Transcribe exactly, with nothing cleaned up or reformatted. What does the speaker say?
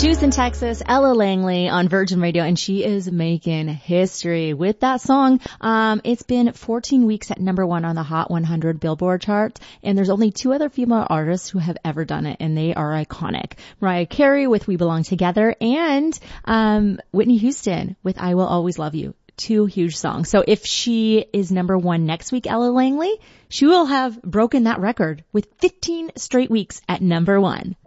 Houston, Texas, Ella Langley on Virgin Radio, and she is making history with that song. Um, it's been fourteen weeks at number one on the Hot one hundred Billboard chart, and there's only two other female artists who have ever done it, and they are iconic. Mariah Carey with We Belong Together, and um, Whitney Houston with I Will Always Love You. Two huge songs. So if she is number one next week, Ella Langley, she will have broken that record with fifteen straight weeks at number one.